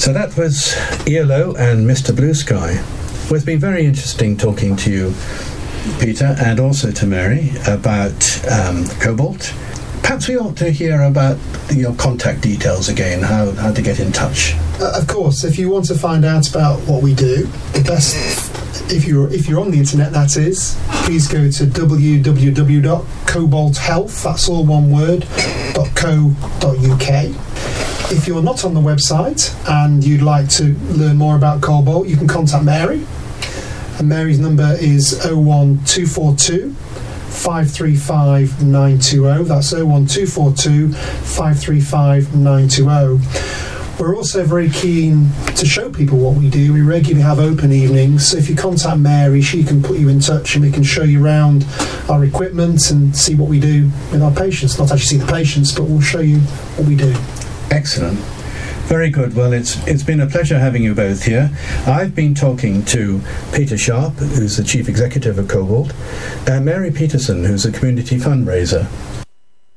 So that was ELO and Mr. Blue Sky. Well, it's been very interesting talking to you, Peter, and also to Mary about Cobalt. Perhaps we ought to hear about your contact details again, how to get in touch. Of course, if you want to find out about what we do, the best, if you're on the internet, that is, please go to www.cobalthealth, that's all one word, .co.uk. If you're not on the website and you'd like to learn more about Cobalt, you can contact Mary. And Mary's number is 01242 535 920. That's 01242 535 920. We're also very keen to show people what we do. We regularly have open evenings, so if you contact Mary, she can put you in touch and we can show you around our equipment and see what we do with our patients. Not actually see the patients, but we'll show you what we do. Excellent. Very good. Well, it's been a pleasure having you both here. I've been talking to Peter Sharp, who's the Chief Executive of Cobalt, and Mary Peterson, who's a community fundraiser.